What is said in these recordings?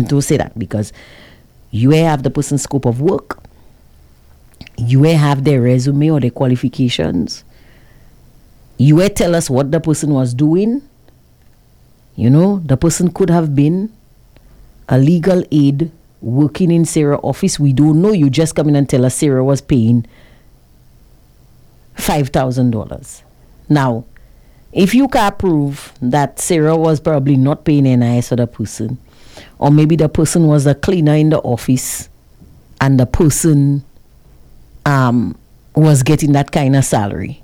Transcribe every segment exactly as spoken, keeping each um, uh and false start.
don't say that because you have the person's scope of work. You have their resume or their qualifications. You tell us what the person was doing. You know, the person could have been a legal aid working in Sarah office. We don't know. You just come in and tell us Sarah was paying five thousand dollars. Now, if you can prove that Sarah was probably not paying N I S for the person, or maybe the person was a cleaner in the office and the person um, was getting that kind of salary,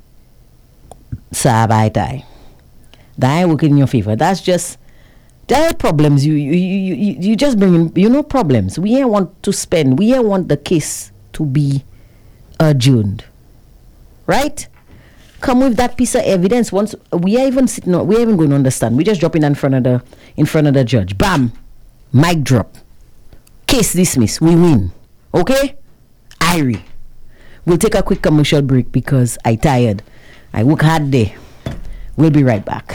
Sabai, that working in your favor. That's just, there are problems. You, you, you, you, you just bring in, you know, problems. We ain't want to spend, we ain't want the case to be adjourned. Right? Come with that piece of evidence. Once we are even sitting, we are even going to understand. We just drop in in front of the in front of the judge. Bam, mic drop. Case dismissed. We win. Okay, Irie. We'll take a quick commercial break because I tired. I work hard day. We'll be right back.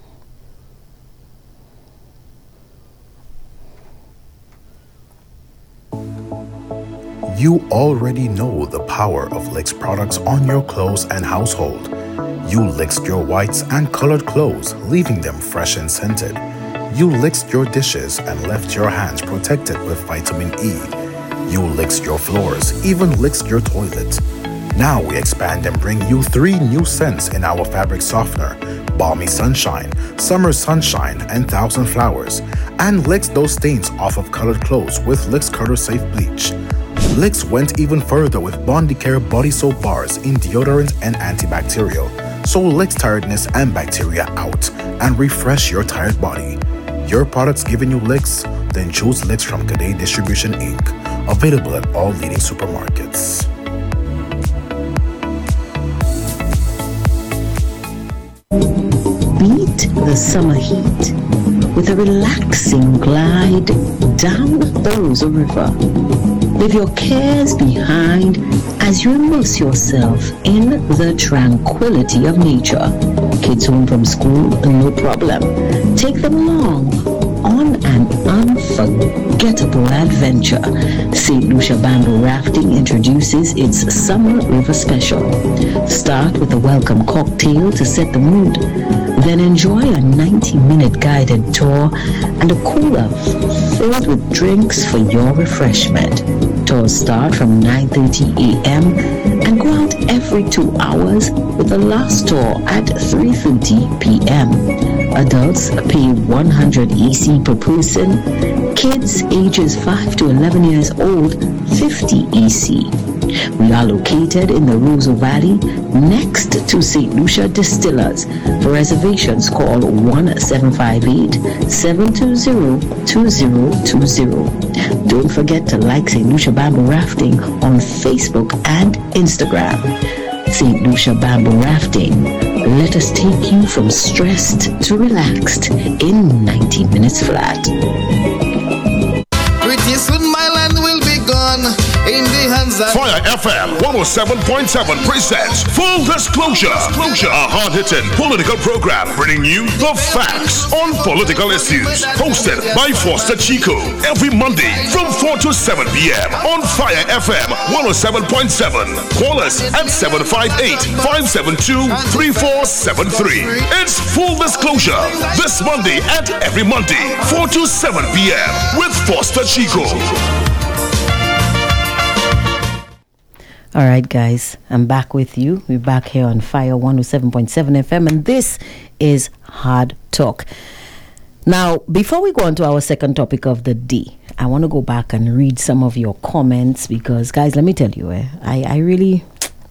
You already know the power of Licks products on your clothes and household. You Lixed your whites and colored clothes, leaving them fresh and scented. You Lixed your dishes and left your hands protected with vitamin E. You Lixed your floors, even Lixed your toilet. Now we expand and bring you three new scents in our fabric softener: Balmy Sunshine, Summer Sunshine, and Thousand Flowers. And Licks those stains off of colored clothes with Licks Color Safe Bleach. Licks went even further with Bondicare body soap bars in deodorant and antibacterial. So Licks tiredness and bacteria out and refresh your tired body. Your products giving you Licks? Then choose Licks from Cadet Distribution Incorporated. Available at all leading supermarkets. Beat the summer heat with a relaxing glide down the Rosa River. Leave your cares behind as you immerse yourself in the tranquility of nature. Kids home from school, no problem. Take them along on an unforgettable adventure. Saint Lucia Bamboo Rafting introduces its Summer River Special. Start with a welcome cocktail to set the mood. Then enjoy a ninety-minute guided tour and a cooler filled with drinks for your refreshment. Tours start from nine thirty a.m. and go out every two hours with the last tour at three thirty p.m. Adults pay one hundred E C per person. Kids ages five to eleven years old, fifty E C. We are located in the Roseau Valley next to Saint Lucia Distillers. For reservations, call one seven five eight, seven two zero, two zero two zero. Don't forget to like Saint Lucia Bamboo Rafting on Facebook and Instagram. Saint Lucia Bamboo Rafting. Let us take you from stressed to relaxed in ninety minutes flat. Pretty soon my land will be gone in the hands of Fire F M one oh seven point seven presents Full Disclosure, Disclosure, a hard-hitting political program bringing you the facts on political issues. Hosted by Foster Chico every Monday from four to seven p.m. on Fire F M one oh seven point seven. Call us at seven five eight, five seven two, three four seven three. It's Full Disclosure this Monday and every Monday, four to seven p.m. with Foster Chico. All right, guys, I'm back with you. We're back here on Fire one oh seven point seven F M, and this is Hard Talk. Now, before we go on to our second topic of the day, I want to go back and read some of your comments because, guys, let me tell you, eh, I, I really,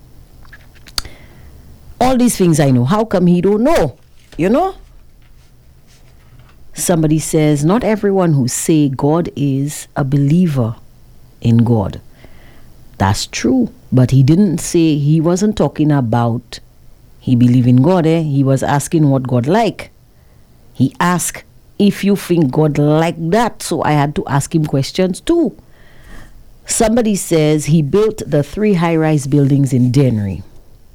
all these things I know, how come he don't know, you know? Somebody says, not everyone who say God is a believer in God. That's true. But he didn't say, he wasn't talking about he believe in God. Eh? He was asking what God like. He asked if you think God like that. So I had to ask him questions too. Somebody says he built the three high-rise buildings in Dennery.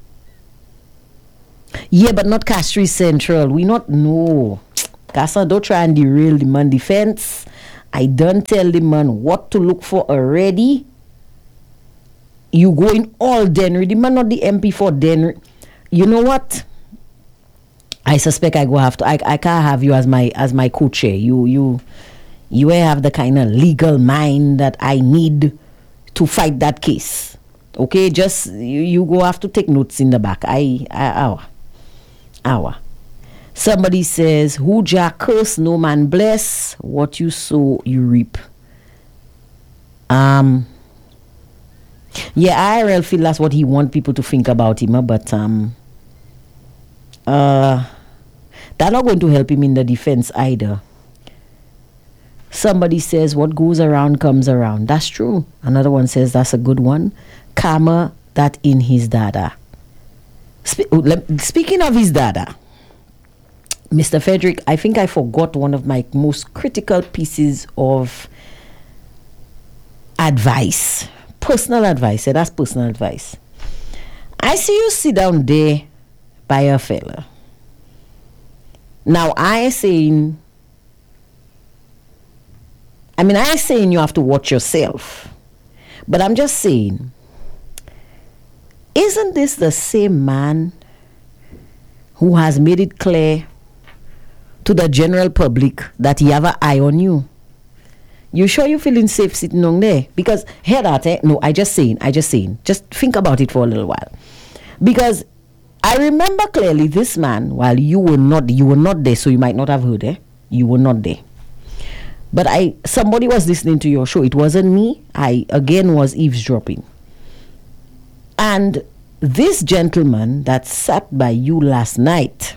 Yeah, but not Castries Central. We not know. Casa, don't try and derail the man defense. I don't tell the man what to look for already. You go in all Dennery. The man not the M P for Dennery. You know what? I suspect I go have to. I, I can't have you as my as my co-chair. You you you have the kind of legal mind that I need to fight that case. Okay, just you, you go have to take notes in the back. I I hour hour. Somebody says, "Who Jah curse, no man bless. What you sow, you reap." Um. Yeah, I really feel that's what he want people to think about him, but um. Uh, that's not going to help him in the defense either. Somebody says, "What goes around comes around." That's true. Another one says, "That's a good one. Karma that in his dada." Spe- speaking of his dada, Mister Frederick, I think I forgot one of my most critical pieces of advice. Personal advice. Yeah, that's personal advice. I see you sit down there by a fella. Now I saying, I mean I saying you have to watch yourself, but I'm just saying, isn't this the same man who has made it clear to the general public that he have an eye on you? You sure you feeling safe sitting on there? Because hear that, eh? No, I just saying, I just saying. Just think about it for a little while. Because I remember clearly this man, while you were not, you were not there, so you might not have heard, eh? You were not there. But I, somebody was listening to your show. It wasn't me. I, again, was eavesdropping. And this gentleman that sat by you last night,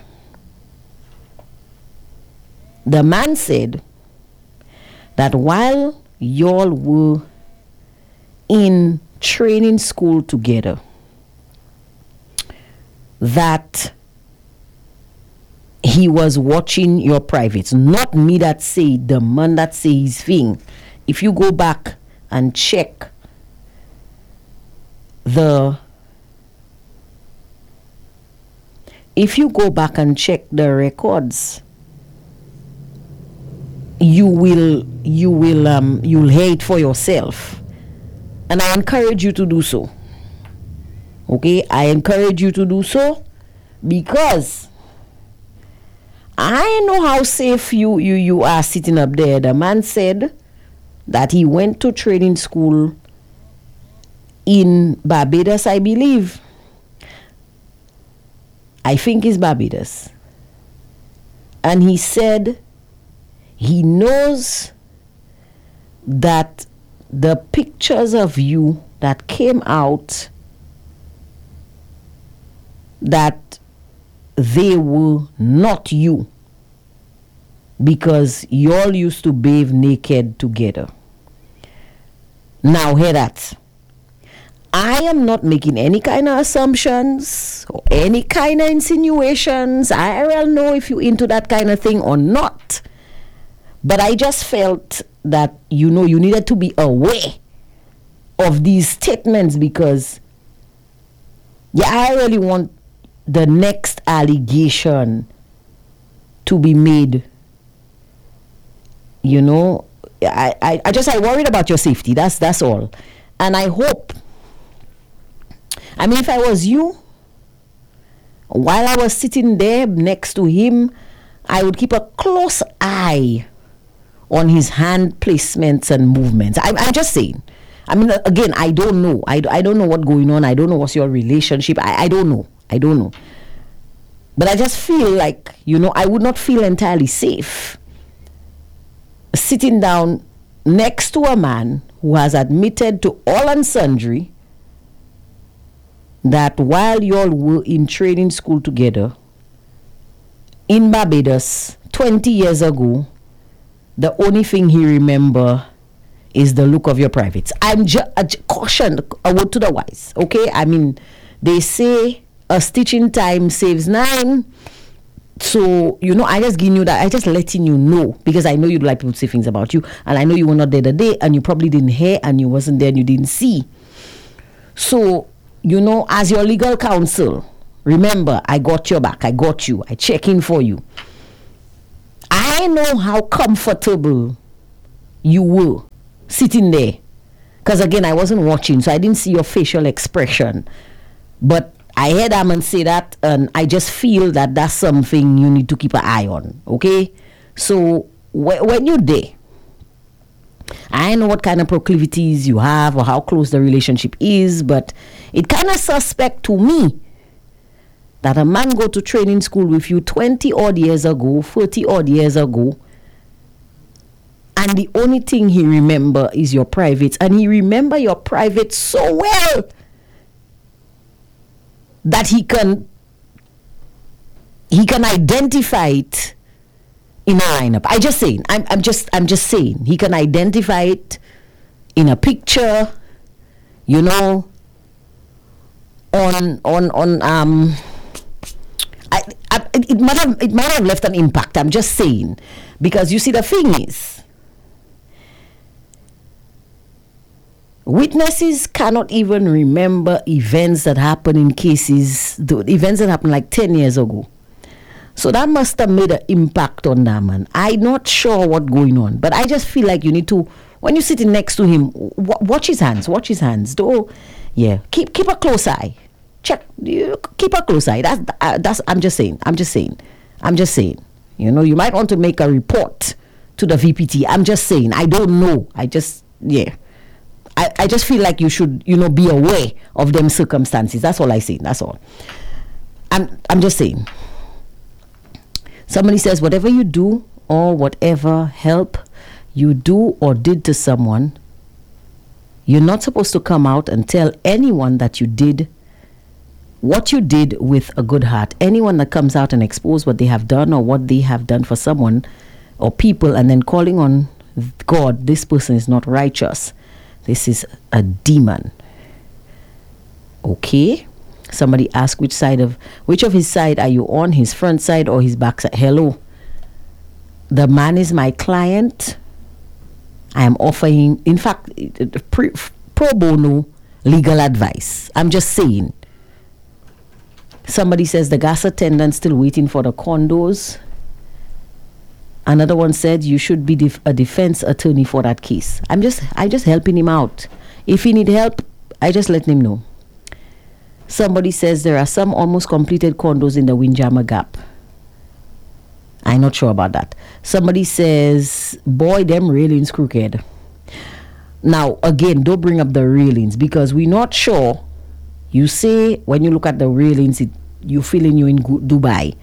the man said that while y'all were in training school together, that he was watching your privates. Not me that say, the man that say his thing. If you go back and check the if you go back and check the records, you will you will um you'll hear it for yourself. And I encourage you to do so. Okay, I encourage you to do so because I know how safe you, you, you are sitting up there. The man said that he went to training school in Barbados, I believe. I think it's Barbados. And he said he knows that the pictures of you that came out, that they were not you, because you all used to bathe naked together. Now hear that. I am not making any kind of assumptions or any kind of insinuations. I don't know if you're into that kind of thing or not. But I just felt that, you know, you needed to be aware of these statements because, yeah, I really want the next allegation to be made. You know, I, I, I just I worried about your safety. That's that's all. And I hope, I mean, if I was you, while I was sitting there next to him, I would keep a close eye on his hand placements and movements. I, I'm just saying. I mean, again, I don't know. I, I don't know what's going on. I don't know what's your relationship. I, I don't know. I don't know. But I just feel like, you know, I would not feel entirely safe sitting down next to a man who has admitted to all and sundry that while you all were in training school together in Barbados twenty years ago, the only thing he remember is the look of your privates. I'm just uh, caution, a word to the wise. Okay, I mean, they say a stitch in time saves nine. So, you know, I just giving you that. I just letting you know because I know you'd like people to say things about you, and I know you were not there the day, and you probably didn't hear, and you wasn't there, and you didn't see. So, you know, as your legal counsel, remember, I got your back. I got you. I check in for you. I know how comfortable you were sitting there. Because again, I wasn't watching, so I didn't see your facial expression. But I heard Hammond say that, and I just feel that that's something you need to keep an eye on, okay? So wh- when you're there, I know what kind of proclivities you have or how close the relationship is, but it kind of suspect to me that a man go to training school with you twenty odd years ago, thirty odd years ago, and the only thing he remember is your privates, and he remember your privates so well that he can he can identify it in a lineup. I just saying, I'm I'm just I'm just saying he can identify it in a picture, you know, on on on um I, I it might have it might have left an impact. I'm just saying, because you see, the thing is, witnesses cannot even remember events that happened in cases, the events that happened like ten years ago. So that must have made an impact on that man. I'm not sure what's going on, but I just feel like you need to, when you're sitting next to him, w- watch his hands, watch his hands. Though, yeah, keep keep a close eye. Check, you keep a close eye. That's uh, that's. I'm just saying. I'm just saying. I'm just saying. You know, you might want to make a report to the V P T. I'm just saying. I don't know. I just yeah. I, I just feel like you should, you know, be aware of them circumstances. That's all I say. That's all. I'm I'm just saying. Somebody says, whatever you do or whatever help you do or did to someone, you're not supposed to come out and tell anyone that you did what you did with a good heart. Anyone that comes out and expose what they have done or what they have done for someone or people and then calling on God, this person is not righteous. This is a demon. Okay. Somebody asked which side of which of his side are you on, his front side or his back side? Hello. The man is my client. I am offering, in fact, pre, pro bono legal advice. I'm just saying. Somebody says the gas attendant still waiting for the condos. Another one said you should be def- a defense attorney for that case. I'm just I just helping him out. If he need help, I just let him know. Somebody says there are some almost completed condos in the Windjammer Gap. I'm not sure about that. Somebody says, boy, them railings crooked. Now, again, don't bring up the railings because we're not sure. You say when you look at the railings, it, you feeling you in Dubai.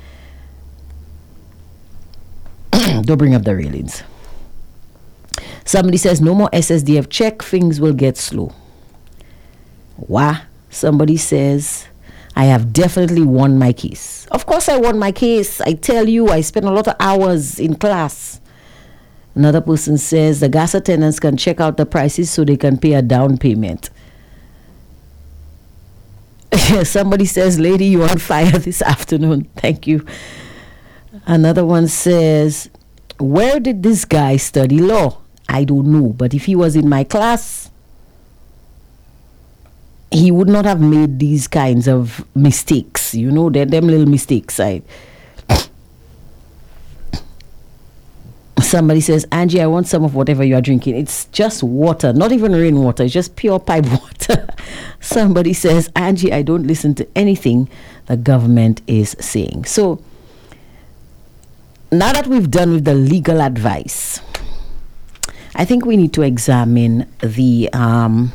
Don't bring up the railings. Somebody says no more S S D F check, things will get slow. Wah. Somebody says I have definitely won my case. Of course I won my case. I tell you, I spent a lot of hours in class. Another person says the gas attendants can check out the prices so they can pay a down payment. Somebody says, lady, you're on fire this afternoon. Thank you. Another one says, where did this guy study law? I don't know, but if he was in my class, he would not have made these kinds of mistakes. You know, they're them little mistakes. I Somebody says, Angie, I want some of whatever you are drinking. It's just water, not even rainwater. It's just pure pipe water. Somebody says, Angie, I don't listen to anything the government is saying. So now that we've done with the legal advice, I think we need to examine the um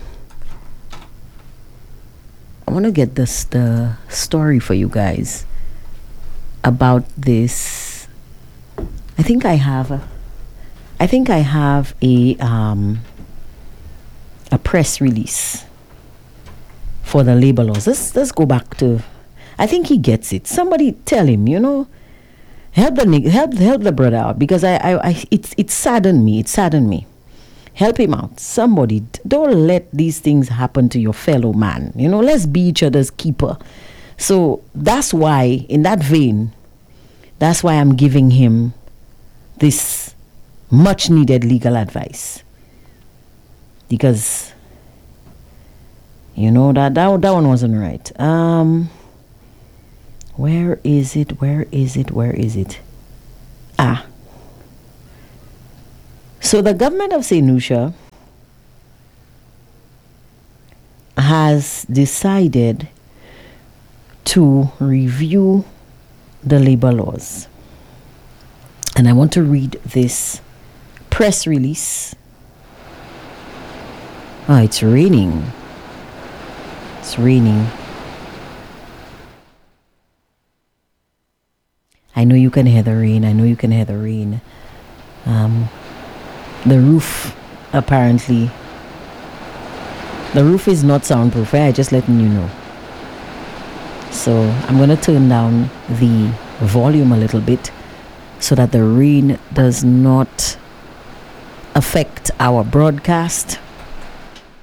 I want to get this the story for you guys about this. I think I have a I think I have a um a press release for the labor laws. Let's let's go back to, I think he gets it. Somebody tell him, you know, help the help help the brother out, because I I, I it's it saddened me. It saddened me. Help him out. Somebody, don't let these things happen to your fellow man. You know, let's be each other's keeper. So that's why, in that vein, that's why I'm giving him this much needed legal advice. Because, you know, that, that, that one wasn't right. Um, where is it? Where is it? Where is it? Ah. So the government of Saint Lucia has decided to review the labor laws. And I want to read this press release. Oh, it's raining. It's raining. I know you can hear the rain. I know you can hear the rain. Um, the roof, apparently, the roof is not soundproof. Eh? I'm just letting you know. So I'm going to turn down the volume a little bit so that the rain does not affect our broadcast.